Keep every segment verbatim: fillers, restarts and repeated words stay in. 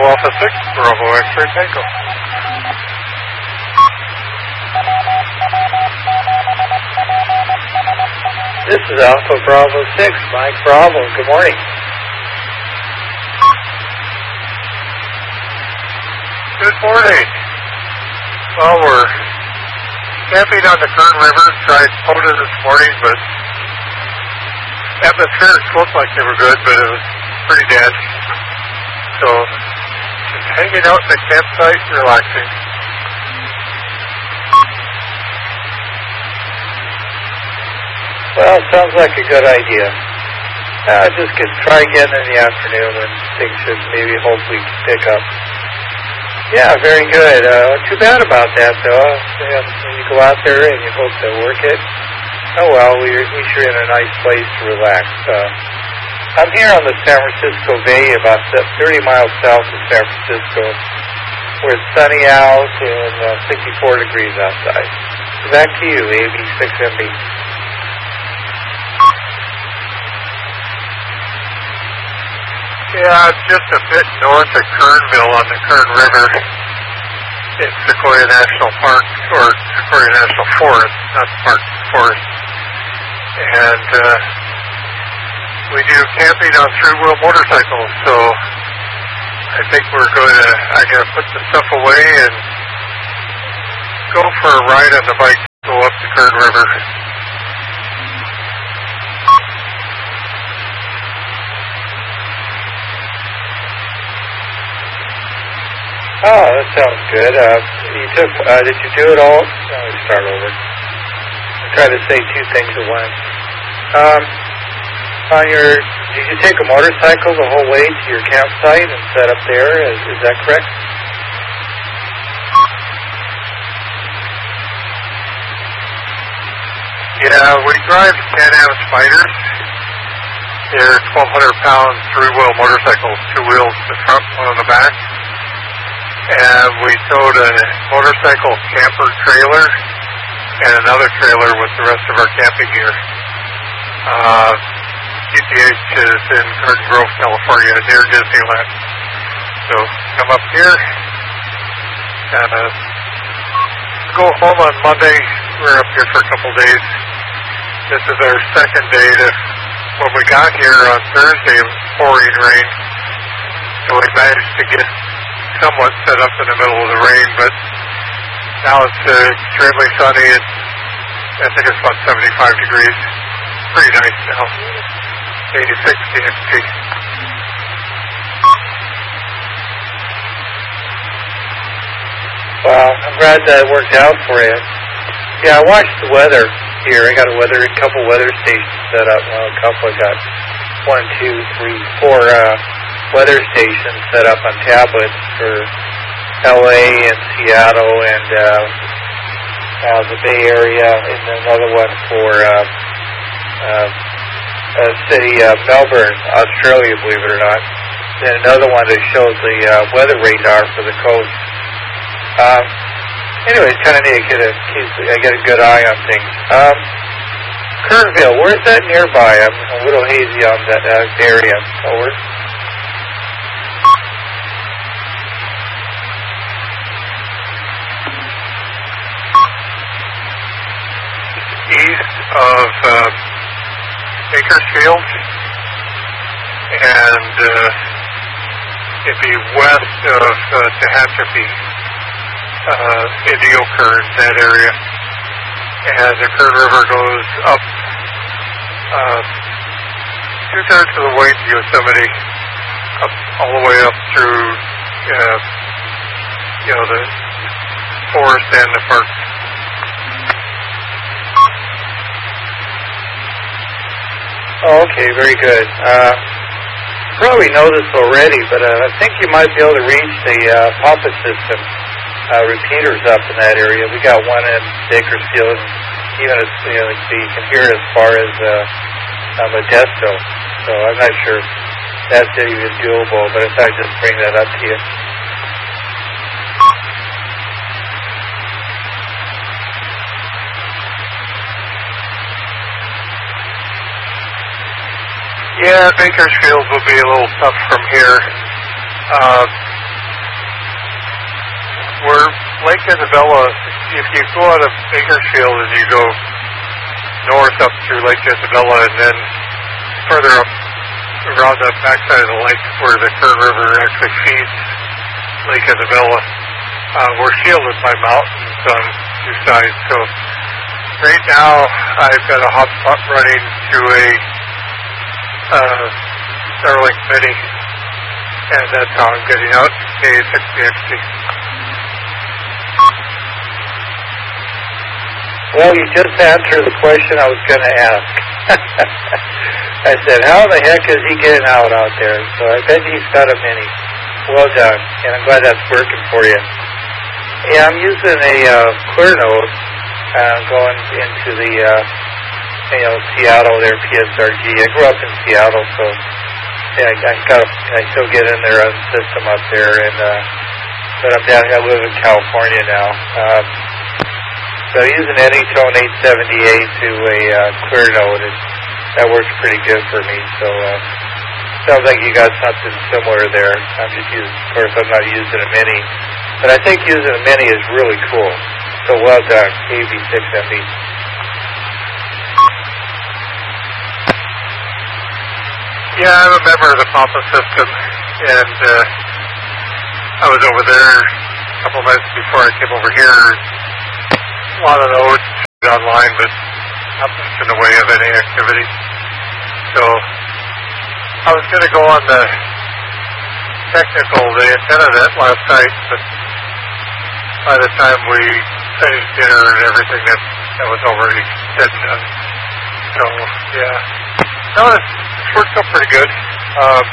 Alpha six, Bravo X-ray Tango. This is Alpha Bravo six, Mike Bravo. Good morning. Good morning. Well, we're camping on the Kern River. Tried POTA this morning, but atmospherics looked like they were good, but it was pretty dead. So, just hanging out in the campsite, relaxing. Well, sounds like a good idea. Uh, just get, try again in the afternoon and things should maybe hopefully pick up. Yeah, very good. Uh, too bad about that, though. Yeah, when you go out there and you hope to work it, oh well, we, we sure in a nice place to relax. Uh, I'm here on the San Francisco Bay, about thirty miles south of San Francisco, where it's sunny out and uh, sixty-four degrees outside. Back to you, A B six M B. Yeah, just a bit north of Kernville on the Kern River in Sequoia National Park, or Sequoia National Forest, not park, forest. And uh, we do camping on three-wheel motorcycles, so I think we're going to, I'm going to put the stuff away and go for a ride on the bike, go up the Kern River. Oh, that sounds good. Uh, you took, uh, did you do it all? Let me start over. I'm trying to say two things at once. Um, on your, did you take a motorcycle the whole way to your campsite and set up there? Is, is that correct? Yeah, we drive Can-Am Spiders. They're twelve hundred pound three-wheel motorcycles, two wheels in the front, one on the back. And we towed a motorcycle camper trailer and another trailer with the rest of our camping gear. Uh, G P H is in Garden Grove, California, near Disneyland. So come up here and uh, go home on Monday. We're up here for a couple days. This is our second day. To, when we got here on Thursday, it was pouring rain. So we managed to get somewhat set up in the middle of the rain, but now it's uh, extremely sunny. It's, I think it's about seventy-five degrees. Pretty nice now. eighty-six D X T. Well, I'm glad that worked out for you. Yeah, I watched the weather here. I got a weather, a couple weather stations set up. Well, a couple. I got one, two, three, four uh, weather stations set up on tablets for L A and Seattle and uh, uh, the Bay Area, and then another one for uh, uh, uh, city uh, Melbourne, Australia, believe it or not. Then another one that shows the uh, weather radar for the coast. Um, anyway, it's kind of neat. I get, a, I get a good eye on things. Um, Kernville, where's that nearby? I'm a little hazy on that uh, area. Over. East of uh, Bakersfield, and uh, it'd be west of uh, Tehachapi, uh, Indio Kern, that area. And the Kern River goes up uh, two-thirds of the way to Yosemite, up all the way up through, uh, you know, the forest and the park. Oh, okay, very good. Uh, you probably know this already, but uh, I think you might be able to reach the uh, Papa system uh, repeaters up in that area. We got one in Bakersfield, even as you know, you can hear it as far as uh, uh, Modesto. So I'm not sure if that's even doable, but I thought I'd just bring that up to you. Yeah, Bakersfield will be a little tough from here. Uh, where Lake Isabella, if you go out of Bakersfield and you go north up through Lake Isabella and then further up around the backside of the lake where the Kern River actually feeds Lake Isabella, uh, we're shielded by mountains on two sides. So right now I've got a hotspot running to a uh, Starlink Mini, and that's how I'm getting out to K sixty X T. Well, you just answered the question I was going to ask. I said, how the heck is he getting out out there? So I bet he's got a Mini. Well done, and I'm glad that's working for you. Yeah, I'm using a uh, clear node uh, going into the, uh, you know, Seattle there, P S R G. I grew up in Seattle, so yeah, I, I got, I still get in there on the system up there, and uh, but I'm down here. I live in California now. Um, so using Anytone eight seventy-eight to a uh, clear node, it, that works pretty good for me. So uh, sounds like you got something similar there. I'm just using, of course, I'm not using a Mini, but I think using a Mini is really cool. So well done, A B six M B. Yeah, I'm a member of the Papa system, and uh, I was over there a couple months before I came over here. A lot of nodes online, but nothing's in the way of any activity. So I was going to go on the technical, the antenna net last night, but by the time we finished dinner and everything, that, that was already dead and done. So, yeah. No, it's, it's worked out pretty good. Um,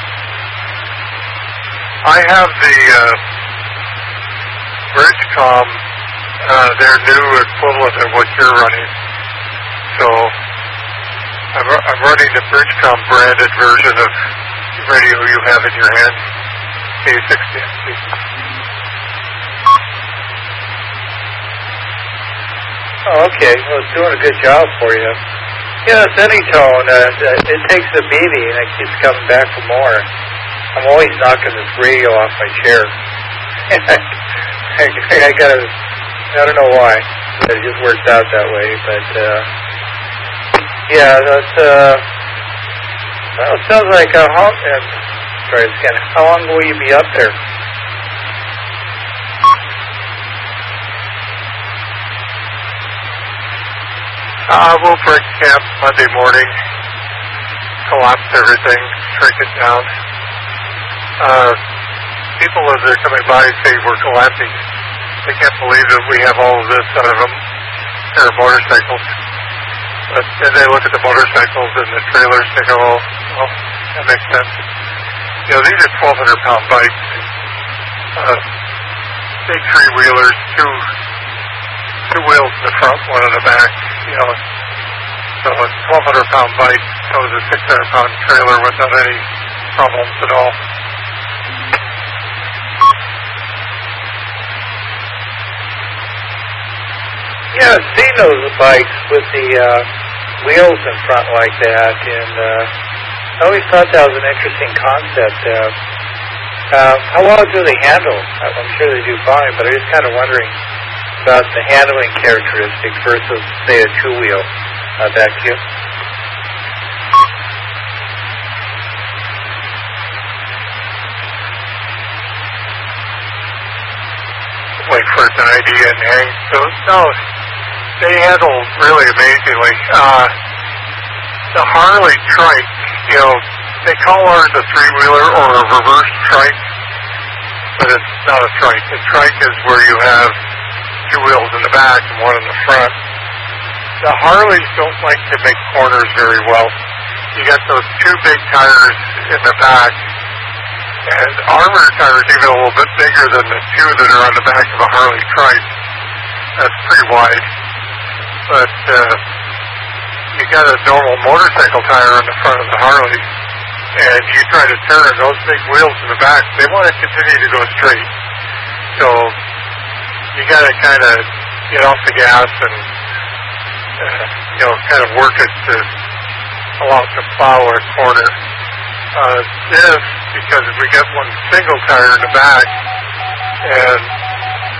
I have the uh, Bridgecom, uh, their new equivalent of what you're running. So I'm, I'm running the Bridgecom branded version of the radio you have in your hand, K sixty X T. Oh, okay. Well, it's doing a good job for you. Yeah, it's Anytone. Uh, it takes a beating and it keeps coming back for more. I'm always knocking this radio off my chair. I, I gotta, I don't know why. It just works out that way. But, uh, yeah, that's, uh, well, it sounds like, uh, how, uh, sorry, again, how long will you be up there? Uh, we'll break camp Monday morning, collapse everything, shrink it down. Uh, people as they're coming by say we're collapsing. They can't believe that we have all of this out of them. They're motorcycles. But then they look at the motorcycles and the trailers and they go, oh, well, that makes sense. You know, these are twelve hundred pound bikes. Uh, big three-wheelers, two, two wheels in the front, one in the back. You know, so a twelve hundred pound bike tows a six hundred pound trailer without any problems at all. Yeah, I've seen those bikes with the uh, wheels in front like that, and uh, I always thought that was an interesting concept. Uh, uh, how well do they handle? I'm sure they do fine, but I'm just kind of wondering about the handling characteristics versus, say, a two-wheel uh, vacuum. Wait for it to I D and hang. So, no, they handle really amazingly. Uh, the Harley trike, you know, they call ours a three-wheeler or a reverse trike, but it's not a trike. A trike is where you have two wheels in the back and one in the front. The Harleys don't like to make corners very well. You got those two big tires in the back, and armor tires even a little bit bigger than the two that are on the back of a Harley trike. That's pretty wide. But uh, you got a normal motorcycle tire on the front of the Harley, and you try to turn those big wheels in the back, they want to continue to go straight. So you got to kind of get off the gas and, uh, you know, kind of work it to allow it to plow a corner. Uh, this, because we got one single tire in the back, and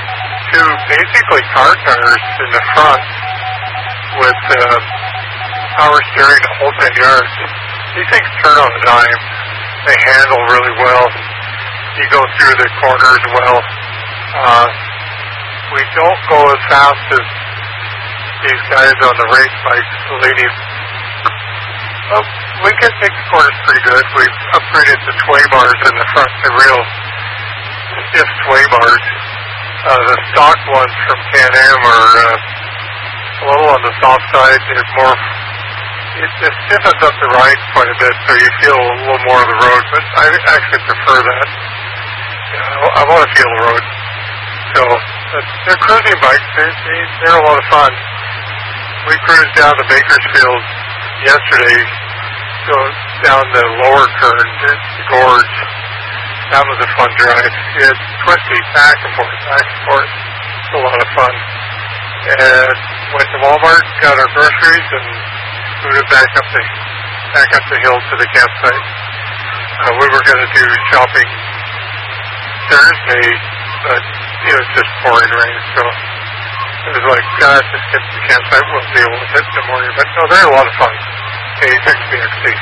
two basically car tires in the front with uh, power steering, the whole ten yards. These things turn on a dime. They handle really well. You go through the corners well. Uh, we don't go as fast as these guys on the race bikes. The lady, well, we can take the corners pretty good. We've upgraded the sway bars in the front, the real stiff sway bars. Uh, the stock ones from Can-Am are uh, a little on the soft side. There's more, it, it stiffens up the ride quite a bit, so you feel a little more of the road, but I actually prefer that. You know, I want to feel the road. So, uh, they're cruising bikes. They're, they, they're a lot of fun. We cruised down to Bakersfield yesterday, go down the lower current, the gorge. That was a fun drive. It's twisty, back and forth, back and forth. It's a lot of fun. And went to Walmart, got our groceries, and moved back up the back up the hill to the campsite. Uh, we were going to do shopping Thursday, but it was just pouring rain, so it was like, God, just get to the campsite, we'll deal with it in the morning. But no, they're a lot of fun. Okay, thanks, B X C.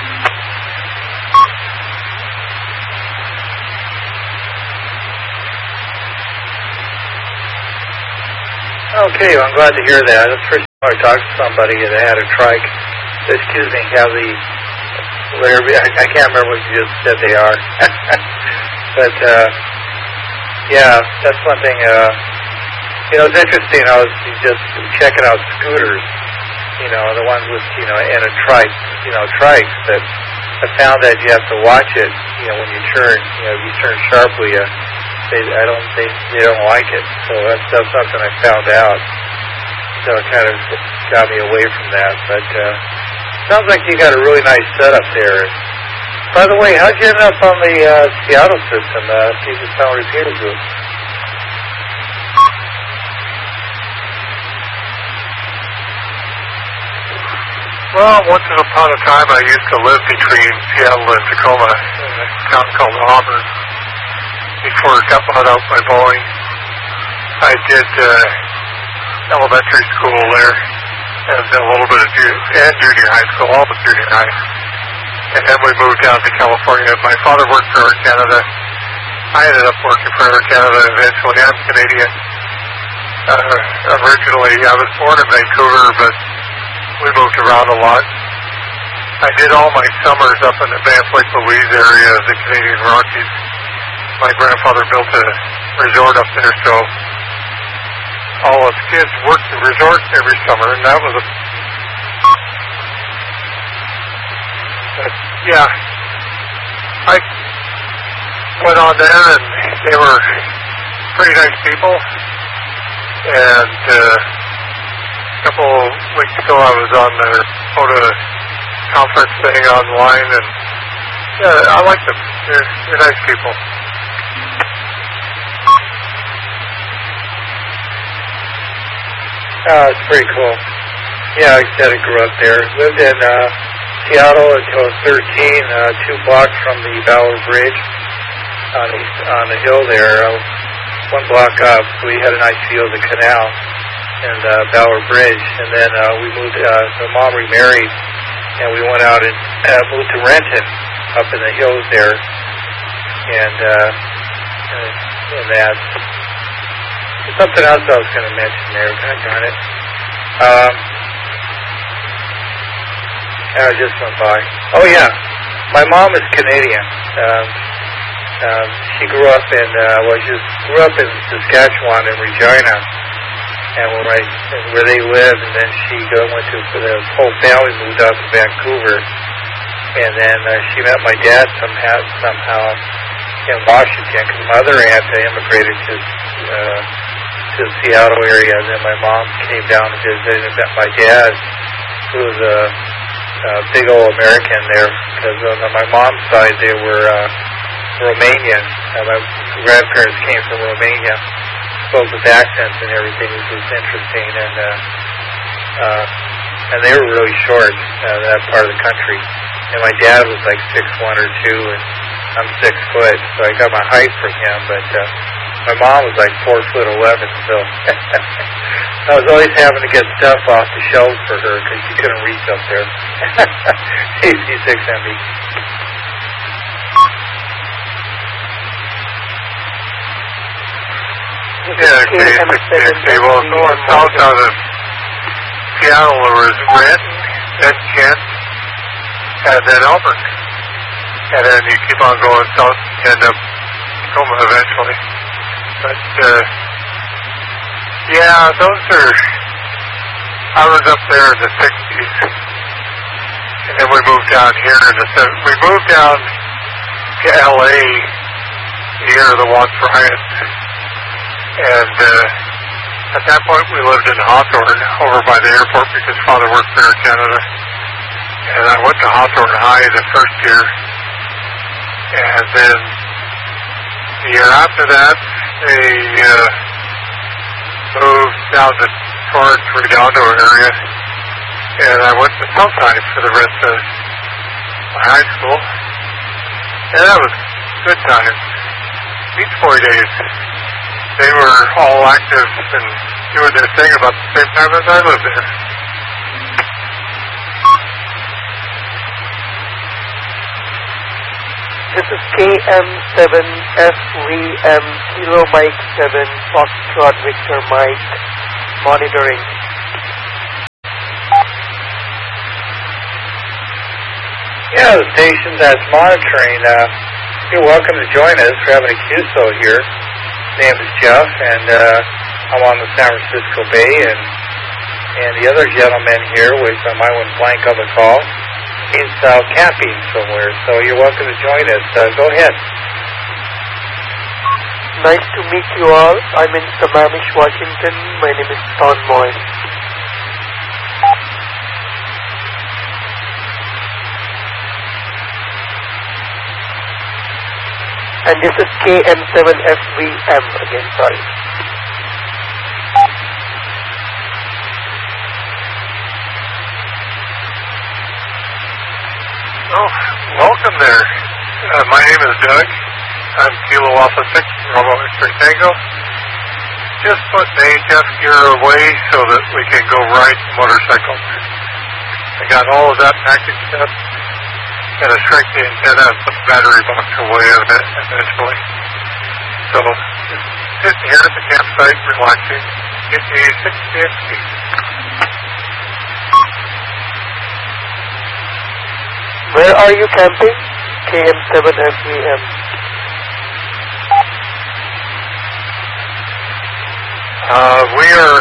Okay, well, I'm glad to hear that. That's the first time I talked to somebody that had a trike. Excuse me, have the, I, I can't remember what you just said they are. But, uh, yeah, that's one thing, uh, you know, it's interesting. I was just checking out scooters, you know, the ones with, you know, and a trike, you know, trikes, that I found that you have to watch it, you know, when you turn, you know, if you turn sharply, uh, They, I don't think they don't like it, so that's, that's something I found out. So it kind of got me away from that. But uh, sounds like you got a really nice setup there. By the way, how'd you end up on the uh, Seattle system, uh, Puget Sound Repeater Group? Well, once upon a time, I used to live between Seattle and Tacoma, in a town called Auburn. Before it got bought out by Boeing, I did uh, elementary school there, and a little bit of ju- and junior high school, all but junior high. And then we moved down to California. My father worked for Air Canada. I ended up working for Air Canada eventually. I'm Canadian. Uh, originally, I was born in Vancouver, but we moved around a lot. I did all my summers up in the Banff Lake Louise area of the Canadian Rockies. My grandfather built a resort up there, so all his kids worked the resort every summer, and that was a... But, yeah. I went on there, and they were pretty nice people, and uh, a couple weeks ago I was on their photo conference thing online, and yeah, I like them. They're, they're nice people. Oh, it's pretty cool. Yeah, like I said, I grew up there. Lived in uh, Seattle until I was thirteen, uh, two blocks from the Ballard Bridge on the, on the hill there. Uh, one block up, we had a nice view of the canal and uh, Ballard Bridge. And then uh, we moved, uh, my mom remarried, and we went out and uh, moved to Renton up in the hills there. And, uh, and that... Something else I was going to mention there. God darn it. Um, I just went by. Oh, yeah. My mom is Canadian. Um, um, she grew up in, uh, well, she grew up in Saskatchewan in Regina, and where, I, where they live, and then she go, went to, the whole family moved out to Vancouver, and then uh, she met my dad somehow, somehow in Washington, because my other aunt immigrated to, uh, to the Seattle area, and then my mom came down and visited and met my dad, who was a, a big old American there, because on my mom's side they were uh, Romanian. Uh, my grandparents came from Romania, spoke with accents and everything, which was interesting, and uh, uh, and they were really short, uh, that part of the country. And my dad was like six one or two, and I'm six foot, so I got my height from him, but uh, My mom was like four foot eleven, so I was always having to get stuff off the shelves for her because she couldn't reach up there. A C six M B. Yeah, okay, okay. Well, going south out of Seattle, there was Renton, then Kent, and then Auburn. And then you keep on going south, you end up Tacoma eventually. But, uh, yeah, those are, I was up there in the sixties, and then we moved down here in the seventies. We moved down to L A the year of the Watts riots, and uh, at that point we lived in Hawthorne over by the airport because Father worked for Air Canada, and I went to Hawthorne High the first year, and then the year after that, they uh, moved down to Torrance, Redondo area, and I went to Southside for the rest of my high school, and that was good times. Beach Boy days, they were all active and doing their thing about the same time as I lived there. This is K M seven F V M Kilo Mike seven Foxtrot Victor Mike monitoring. Yeah, the station that's monitoring, uh, you're welcome to join us. We're having a Q S O here. His name is Jeff, and uh, I'm on the San Francisco Bay, and and the other gentleman here, which I might want blank on the call, he's uh, camping somewhere, so you're welcome to join us. Uh, go ahead. Nice to meet you all. I'm in Sammamish, Washington. My name is Don Moy. And this is K M seven F V M again, sorry. Oh, welcome there. Uh, my name is Doug. I'm Kilo Alpha six, Bravo X-Ray Tango. Just put the H F gear away so that we can go ride the motorcycle. I got all of that packaged up. Gonna shrink the antenna and put the battery box away of it eventually. So, just sitting here at the campsite, relaxing, getting a sixty X P. Where are you camping? K M seven F V M. Uh, we are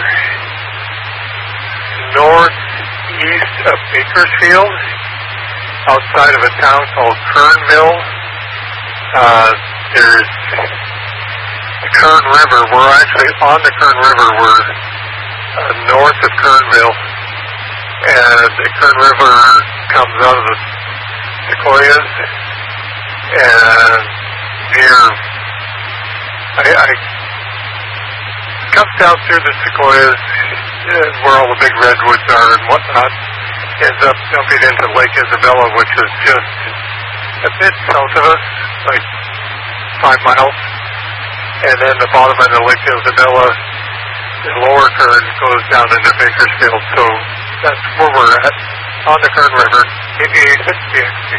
northeast of Bakersfield, outside of a town called Kernville. Uh, there's the Kern River. We're actually on the Kern River. We're uh, north of Kernville, and the Kern River comes out of the Sequoias, and near, I, I comes down through the Sequoias, uh, where all the big redwoods are and whatnot, ends up dumping into Lake Isabella, which is just a bit south of us, like five miles, and then the bottom end of Lake Isabella, the lower Kern goes down into Bakersfield, so that's where we're at, on the Kern River, K B A sixty X P.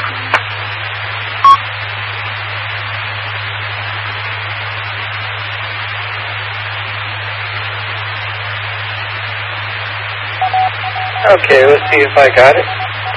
Okay, let's see if I got it.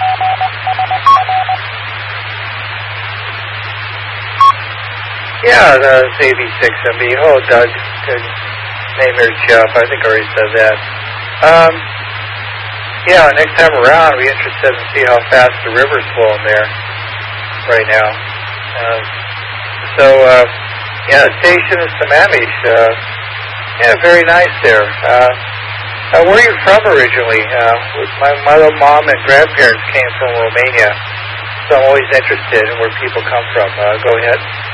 Yeah, the A B six M B. Oh, Doug. Good. Name here, Jeff. I think I already said that. Um, yeah, next time around, we're interested in see how fast the river's flowing there right now. Um, so, uh, yeah, the station is Sammamish. Uh, yeah, very nice there. Uh, Uh, where are you from originally? Uh, my mother, mom, and grandparents came from Romania, so I'm always interested in where people come from. Uh, go ahead.